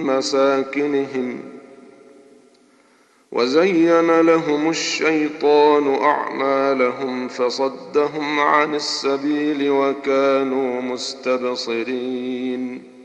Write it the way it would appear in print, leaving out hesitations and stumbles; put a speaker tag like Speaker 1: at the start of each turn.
Speaker 1: مساكنهم وزين لهم الشيطان أعمالهم فصدهم عن السبيل وكانوا مستبصرين